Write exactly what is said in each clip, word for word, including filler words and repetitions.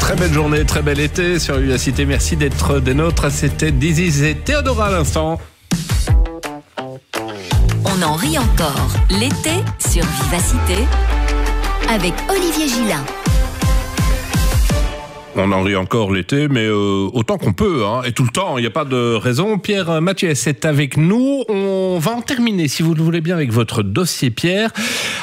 Très belle journée, très bel été sur Vivacité. Merci d'être des nôtres. C'était Dizzy et Théodora à l'instant. On en rit encore l'été sur Vivacité avec Olivier Gillin. On en rit encore l'été, mais euh, autant qu'on peut, hein, et tout le temps, il n'y a pas de raison. Pierre Mathiès est avec nous. On va en terminer, si vous le voulez bien, avec votre dossier, Pierre,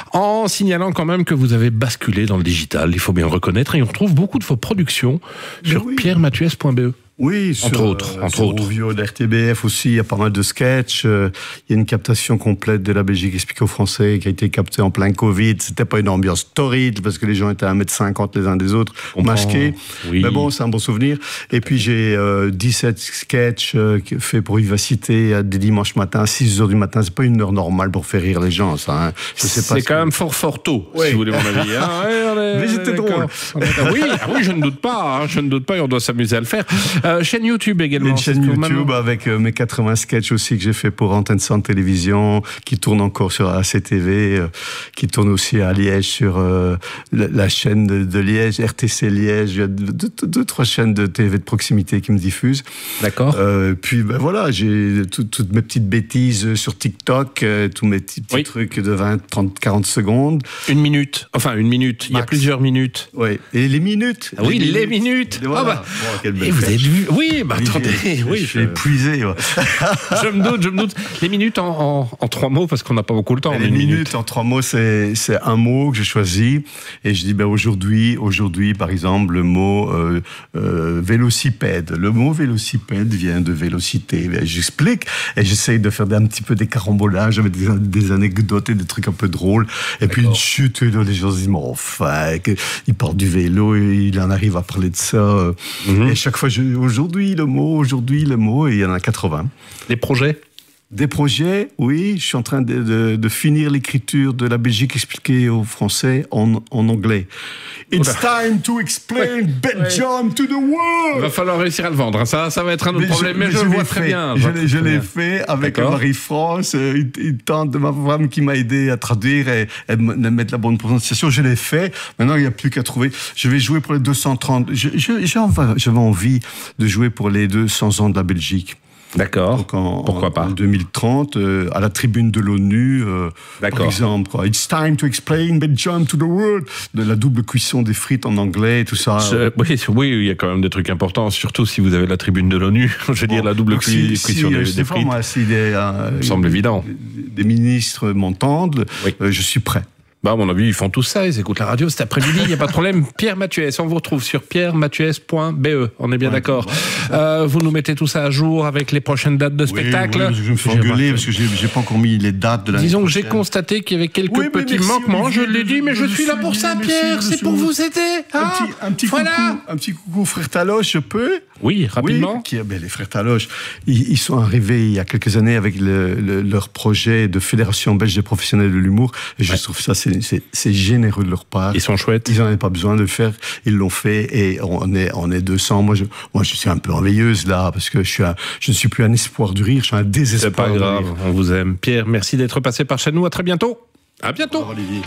en signalant quand même que vous avez basculé dans le digital, il faut bien le reconnaître, et on retrouve beaucoup de vos productions sur oui. pierre mathiès point b e. Oui, entre sur, autres, euh, entre sur autres. Rovio d'R T B F aussi, il y a pas mal de sketchs. Euh, il y a une captation complète de la Belgique expliquée aux Français qui a été captée en plein Covid. C'était pas une ambiance torride parce que les gens étaient à un mètre cinquante les uns des autres, masqués. Oui. Mais bon, c'est un bon souvenir. Et puis j'ai euh, dix-sept sketchs euh, faits pour Vivacité euh, des dimanches matins à six heures du matin. C'est pas une heure normale pour faire rire les gens, ça. Hein. Je sais pas. C'est quand que... même fort fort tôt, oui. si vous voulez mon avis. Hein. Ouais, est, Mais c'était drôle. Oui, ah oui, je ne doute pas. Hein, je ne doute pas. Et on doit s'amuser à le faire. Euh, chaîne YouTube également. Une chaîne YouTube avec euh, mes quatre-vingts sketchs aussi que j'ai fait pour Antenne Centre Télévision, qui tourne encore sur A C T V, euh, qui tourne aussi à Liège sur euh, la, la chaîne de, de Liège, R T C Liège. Il y a deux, deux, deux trois chaînes de T V de proximité qui me diffusent. D'accord. Euh, puis ben voilà, j'ai tout, toutes mes petites bêtises sur TikTok, euh, tous mes petits, petits oui. trucs de vingt, trente, quarante secondes. Une minute. Enfin, une minute. Max. Il y a plusieurs minutes. Oui. Et les minutes. Ah oui, les minutes. Les minutes. Voilà. Ah bah. Bon, quelle belle et vous avez vu. Oui, bah attendez. Oui, je suis épuisé. Ouais. je me doute, je me doute. Les minutes en, en, en trois mots, parce qu'on n'a pas beaucoup le temps. Les minutes minute. en trois mots, c'est, c'est un mot que j'ai choisi. Et je dis, ben aujourd'hui, aujourd'hui, par exemple, le mot euh, euh, vélocipède. Le mot vélocipède vient de vélocité. Ben, j'explique et j'essaye de faire un petit peu des carambolages avec des, des anecdotes et des trucs un peu drôles. Et D'accord. puis une chute, les gens se disent, mais enfin, il part du vélo et il en arrive à parler de ça. Mm-hmm. Et chaque fois, je, aujourd'hui, le mot, aujourd'hui, le mot, et il y en a quatre-vingts. Les projets ? Des projets, oui. Je suis en train de, de, de finir l'écriture de la Belgique expliquée aux Français en, en anglais. It's time to explain Belgium ouais. to the world. Il va falloir réussir à le vendre. Ça, ça va être un autre mais problème. Je, mais je, je le vois très fait. bien. Je, l'ai, je l'ai fait avec Marie-France, une, une tante de ma femme qui m'a aidé à traduire et à mettre la bonne prononciation. Je l'ai fait. Maintenant, il n'y a plus qu'à trouver. Je vais jouer pour les deux cent trente. Je, je, j'avais envie de jouer pour les deux cents ans de la Belgique. D'accord. Donc en, Pourquoi en, pas en deux mille trente, euh, à la tribune de l'ONU, euh, par exemple. Quoi. It's time to explain Belgium to the world. De la double cuisson des frites en anglais, tout ça. Je, oui, oui, il y a quand même des trucs importants, surtout si vous avez la tribune de l'ONU. Je veux bon, dire, la double si, cuisson si, des, des frites. Moi, si des, euh, ça me semble évident. Des, des ministres m'entendent, oui. euh, je suis prêt. Bah, à mon avis, ils font tout ça, ils écoutent la radio cet après-midi, il n'y a pas de problème. Pierre Mathiès, on vous retrouve sur pierre mathiès point b e, on est bien ouais, d'accord. Ouais, euh, vous nous mettez tout ça à jour avec les prochaines dates de oui, spectacle. Oui, je me fais engueuler parce que j'ai, j'ai pas encore mis les dates de la. Disons que j'ai constaté qu'il y avait quelques oui, petits merci, manquements, Olivier, je l'ai dit, mais je, je suis là pour ça, Pierre, c'est pour vous aider. Hein un petit, un petit voilà. coucou, un petit coucou, frère Taloche, je peux. Oui, rapidement. Oui, qui, ben, les frères Taloche, ils, ils sont arrivés il y a quelques années avec le, le, leur projet de Fédération belge des professionnels de l'humour. Et je ouais. trouve ça, c'est, c'est, c'est généreux de leur part. Ils sont chouettes. Ils n'en avaient pas besoin de le faire. Ils l'ont fait et on est, on est deux cents. Moi je, moi, je suis un peu enveilleuse là parce que je, suis un, je ne suis plus un espoir du rire, je suis un désespoir. C'est pas grave, rire. On vous aime. Pierre, merci d'être passé par chez nous. À très bientôt. À bientôt. Au revoir, Olivier.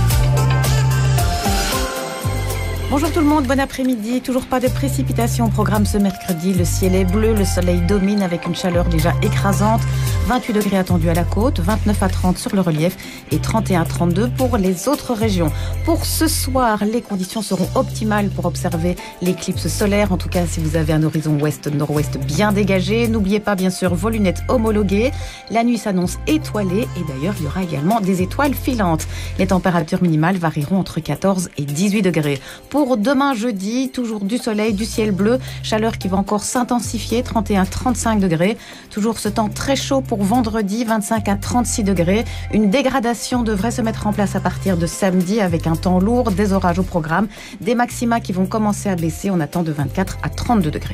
Bonjour tout le monde, bon après-midi. Toujours pas de précipitations au programme ce mercredi. Le ciel est bleu, le soleil domine avec une chaleur déjà écrasante. vingt-huit degrés attendus à la côte, vingt-neuf à trente sur le relief et trente et un à trente-deux pour les autres régions. Pour ce soir, les conditions seront optimales pour observer l'éclipse solaire. En tout cas, si vous avez un horizon ouest-nord-ouest bien dégagé. N'oubliez pas bien sûr vos lunettes homologuées. La nuit s'annonce étoilée et d'ailleurs, il y aura également des étoiles filantes. Les températures minimales varieront entre quatorze et dix-huit degrés. Pour demain jeudi, toujours du soleil, du ciel bleu, chaleur qui va encore s'intensifier, trente et un à trente-cinq degrés. Toujours ce temps très chaud pour vendredi, vingt-cinq à trente-six degrés. Une dégradation devrait se mettre en place à partir de samedi avec un temps lourd, des orages au programme, des maxima qui vont commencer à baisser. On attend de vingt-quatre à trente-deux degrés.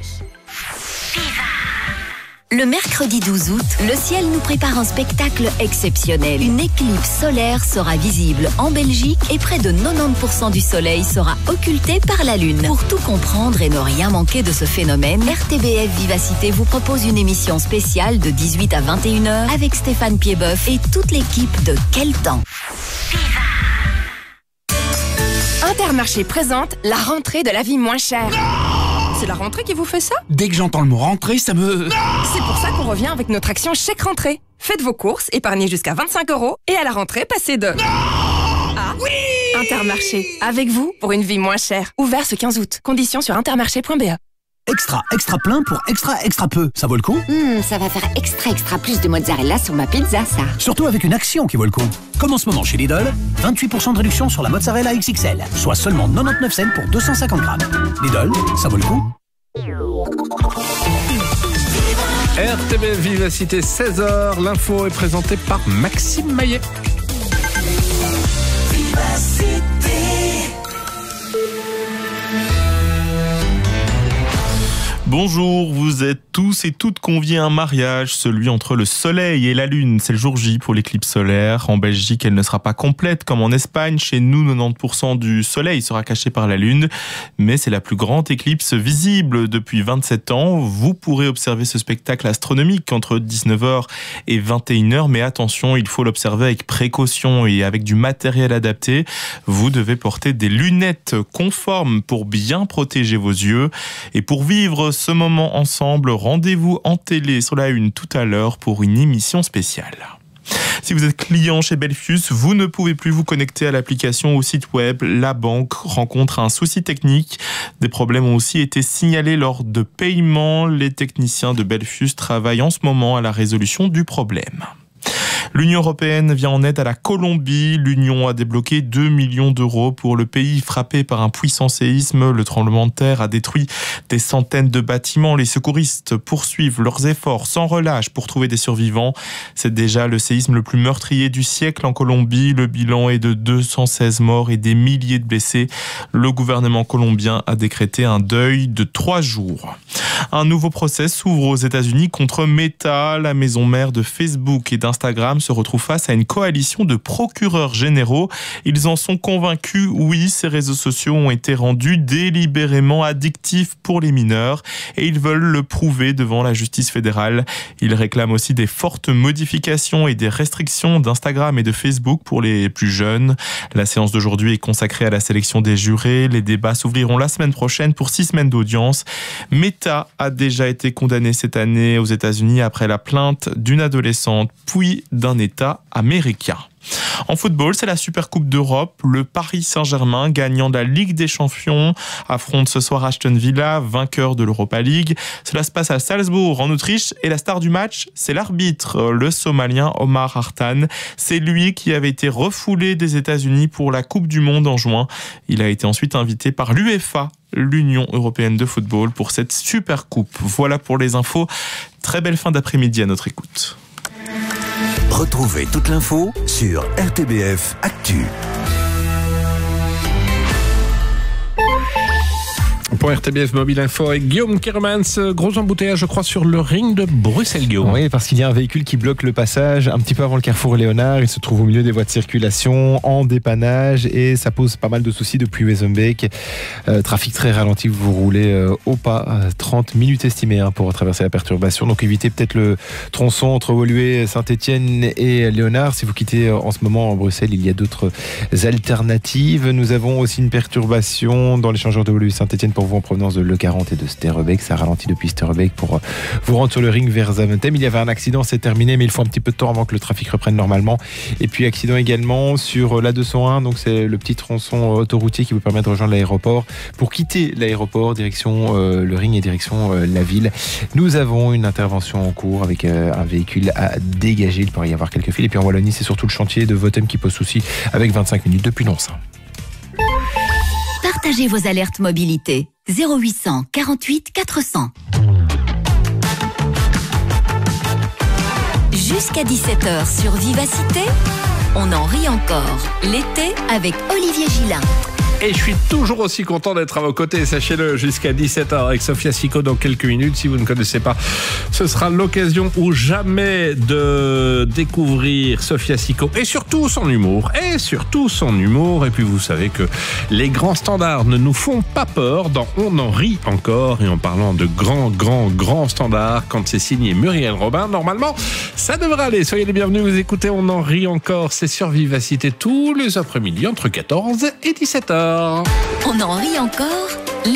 Le mercredi douze août, le ciel nous prépare un spectacle exceptionnel. Une éclipse solaire sera visible en Belgique et près de quatre-vingt-dix pour cent du soleil sera occulté par la lune. Pour tout comprendre et ne rien manquer de ce phénomène, R T B F Vivacité vous propose une émission spéciale de dix-huit à vingt et une heures avec Stéphane Piedboeuf et toute l'équipe de Quel temps. Intermarché présente la rentrée de la vie moins chère. C'est la rentrée qui vous fait ça? Dès que j'entends le mot rentrée, ça me... C'est pour ça qu'on revient avec notre action chèque rentrée. Faites vos courses, épargnez jusqu'à vingt-cinq euros et à la rentrée, passez de... Ah oui! Intermarché, avec vous pour une vie moins chère. Ouvert ce quinze août. Conditions sur intermarché point b e. Extra, extra plein pour extra, extra peu. Ça vaut le coup? Mmh, ça va faire extra, extra plus de mozzarella sur ma pizza, ça. Surtout avec une action qui vaut le coup. Comme en ce moment chez Lidl, vingt-huit pour cent de réduction sur la mozzarella X X L, soit seulement quatre-vingt-dix-neuf cents pour deux cent cinquante grammes. Lidl, ça vaut le coup. R T B F Vivacité, seize heures. L'info est présentée par Maxime Maillet. Bonjour, vous êtes tous et toutes conviés à un mariage, celui entre le soleil et la lune. C'est le jour J pour l'éclipse solaire. En Belgique, elle ne sera pas complète comme en Espagne. Chez nous, quatre-vingt-dix pour cent du soleil sera caché par la lune. Mais c'est la plus grande éclipse visible depuis vingt-sept ans. Vous pourrez observer ce spectacle astronomique entre dix-neuf heures et vingt et une heures. Mais attention, il faut l'observer avec précaution et avec du matériel adapté. Vous devez porter des lunettes conformes pour bien protéger vos yeux. Et pour vivre ce moment ensemble, rendez-vous en télé sur la une tout à l'heure pour une émission spéciale. Si vous êtes client chez Belfius, vous ne pouvez plus vous connecter à l'application ou au site web. La banque rencontre un souci technique. Des problèmes ont aussi été signalés lors de paiements. Les techniciens de Belfius travaillent en ce moment à la résolution du problème. L'Union européenne vient en aide à la Colombie. L'Union a débloqué deux millions d'euros pour le pays frappé par un puissant séisme. Le tremblement de terre a détruit des centaines de bâtiments. Les secouristes poursuivent leurs efforts sans relâche pour trouver des survivants. C'est déjà le séisme le plus meurtrier du siècle en Colombie. Le bilan est de deux cent seize morts et des milliers de blessés. Le gouvernement colombien a décrété un deuil de trois jours. Un nouveau procès s'ouvre aux États-Unis contre Meta. La maison mère de Facebook et d'Instagram se retrouve face à une coalition de procureurs généraux. Ils en sont convaincus, oui, ces réseaux sociaux ont été rendus délibérément addictifs pour les mineurs et ils veulent le prouver devant la justice fédérale. Ils réclament aussi des fortes modifications et des restrictions d'Instagram et de Facebook pour les plus jeunes. La séance d'aujourd'hui est consacrée à la sélection des jurés. Les débats s'ouvriront la semaine prochaine pour six semaines d'audience. Meta a déjà été condamné cette année aux États-Unis après la plainte d'une adolescente, puis d'un État américain. En football, c'est la Supercoupe d'Europe. Le Paris Saint-Germain, gagnant de la Ligue des Champions, affronte ce soir Aston Villa, vainqueur de l'Europa League. Cela se passe à Salzbourg, en Autriche, et la star du match, c'est l'arbitre, le Somalien Omar Hartan. C'est lui qui avait été refoulé des États-Unis pour la Coupe du Monde en juin. Il a été ensuite invité par l'UEFA, l'Union européenne de football, pour cette Supercoupe. Voilà pour les infos. Très belle fin d'après-midi à notre écoute. Retrouvez toute l'info sur R T B F Actu. Pour R T B F Mobile Info avec Guillaume Kermans, gros embouteillage je crois sur le ring de Bruxelles, Guillaume. Oui, parce qu'il y a un véhicule qui bloque le passage un petit peu avant le carrefour Léonard. Il se trouve au milieu des voies de circulation, en dépannage, et ça pose pas mal de soucis depuis Wezenbeek. Euh, trafic très ralenti, vous roulez euh, au pas, euh, trente minutes estimées hein, pour traverser la perturbation. Donc évitez peut-être le tronçon entre Woluwe, Saint-Étienne et Léonard. Si vous quittez euh, en ce moment en Bruxelles, il y a d'autres alternatives. Nous avons aussi une perturbation dans l'échangeur de Woluwe-Saint-Étienne pour vous en provenance de l'E quarante et de Sterrebeek. Ça ralentit depuis Sterrebeek pour vous rendre sur le ring vers Zaventem. Il y avait un accident, c'est terminé, mais il faut un petit peu de temps avant que le trafic reprenne normalement. Et puis accident également sur l'A deux cent un, donc c'est le petit tronçon autoroutier qui vous permet de rejoindre l'aéroport. Pour quitter l'aéroport, direction euh, le ring et direction euh, la ville, nous avons une intervention en cours avec euh, un véhicule à dégager. Il pourrait y avoir quelques fils. Et puis en Wallonie, c'est surtout le chantier de Votem qui pose souci avec vingt-cinq minutes depuis Nonce. Partagez vos alertes mobilité. zéro huit cent quarante-huit quatre cents. Jusqu'à dix-sept heures sur Vivacité, on en rit encore. L'été avec Olivier Gillin. Et je suis toujours aussi content d'être à vos côtés, sachez-le, jusqu'à dix-sept heures avec Sophia Sicko dans quelques minutes. Si vous ne connaissez pas, ce sera l'occasion ou jamais de découvrir Sophia Sicko et surtout son humour. Et surtout son humour. Et puis vous savez que les grands standards ne nous font pas peur dans On en rit encore. Et en parlant de grands, grands, grands standards, quand c'est signé Muriel Robin, normalement, ça devrait aller. Soyez les bienvenus, vous écoutez On en rit encore. C'est sur Vivacité tous les après-midi entre quatorze et dix-sept heures. encore. On en rit encore